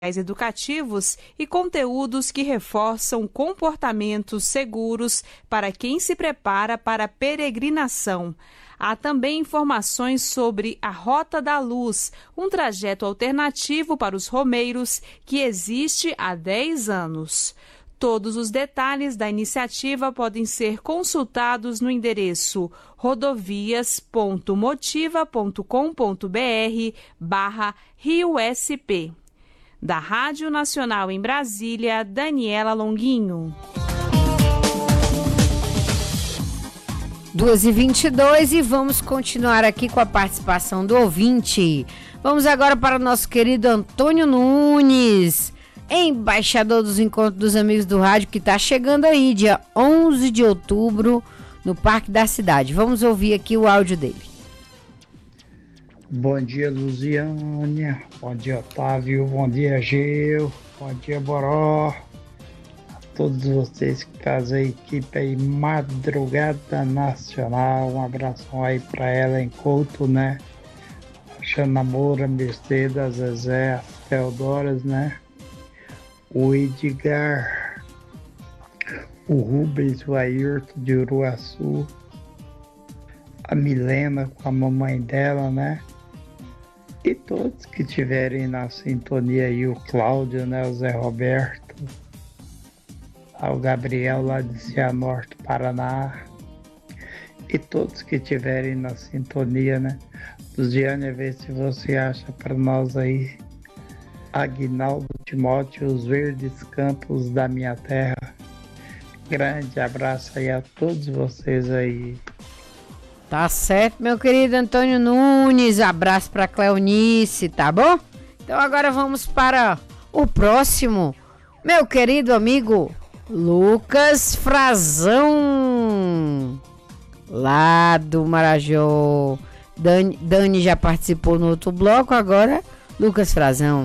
educativos e conteúdos que reforçam comportamentos seguros para quem se prepara para a peregrinação. Há também informações sobre a Rota da Luz, um trajeto alternativo para os romeiros que existe há 10 anos. Todos os detalhes da iniciativa podem ser consultados no endereço rodovias.motiva.com.br/RioSP. Da Rádio Nacional em Brasília, Daniela Longuinho. 2h22 e vamos continuar aqui com a participação do ouvinte. Vamos agora para o nosso querido Antônio Nunes, embaixador dos Encontros dos Amigos do Rádio, que está chegando aí, dia 11 de outubro, no Parque da Cidade. Vamos ouvir aqui o áudio dele. Bom dia, Luziânia. Bom dia, Otávio. Bom dia, Gil. Bom dia, Boró. A todos vocês que fazem a equipe aí, Madrugada Nacional. Um abração aí pra ela em Couto, né? Xana Moura, Mercedes, Zezé, as Teodoras, né? O Edgar, o Rubens, o Ayrton de Uruaçu. A Milena com a mamãe dela, né? E todos que estiverem na sintonia aí, o Cláudio, né, o Zé Roberto, o Gabriel lá de Cianorte, Paraná, e todos que estiverem na sintonia, né? Luziane, vê se você acha para nós aí, Aguinaldo Timóteo, os verdes campos da minha terra. Grande abraço aí a todos vocês aí. Tá certo, meu querido Antônio Nunes. Abraço para Cleonice, tá bom? Então agora vamos para o próximo, meu querido amigo Lucas Frazão, lá do Marajó. Dani já participou no outro bloco, agora Lucas Frazão.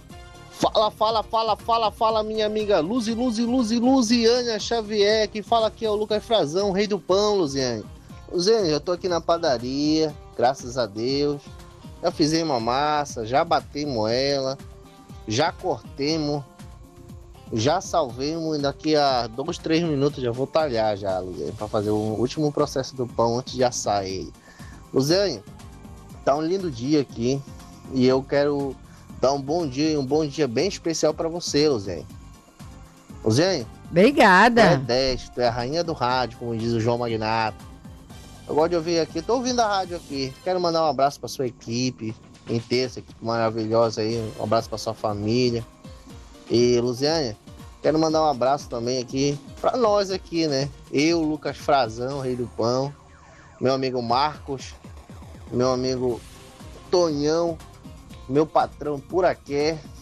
Fala, minha amiga Luziânia Xavier, que fala aqui é o Lucas Frazão, rei do pão, Luziane. Luziane, eu tô aqui na padaria, graças a Deus. Já fizemos uma massa, já batemos ela, já cortemos, já salvemos e daqui a 2-3 minutos já vou talhar já, Luziane, pra fazer o último processo do pão antes de assar ele. Luziane, tá um lindo dia aqui e eu quero dar um bom dia bem especial pra você, Luziane. Luziane, obrigada. Tu é 10, tu é a rainha do rádio, como diz o João Magnato. Eu gosto de ouvir aqui, tô ouvindo a rádio aqui. Quero mandar um abraço pra sua equipe inteira, essa equipe maravilhosa aí. Um abraço pra sua família. E, Luziane, quero mandar um abraço também aqui pra nós aqui, né? Eu, Lucas Frazão, rei do pão. Meu amigo Marcos. Meu amigo Tonhão. Meu patrão Puraqué.